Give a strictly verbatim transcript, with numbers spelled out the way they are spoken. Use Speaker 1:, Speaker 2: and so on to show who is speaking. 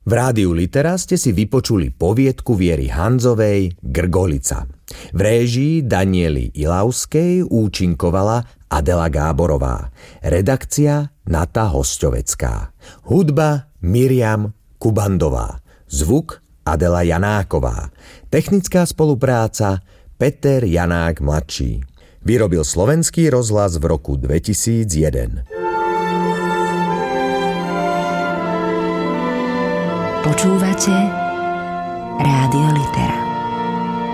Speaker 1: V rádiu Litera ste si vypočuli poviedku Viery Hanzovej Grgolica. V réžii Daniely Ilavskej účinkovala Adela Gáborová. Redakcia Nata Hosťovecká. Hudba Miriam Kubandová. Zvuk Adela Janáková. Technická spolupráca Peter Janák mladší. Vyrobil Slovenský rozhlas v roku dvetisícjeden.
Speaker 2: Počúvate Rádio Litera.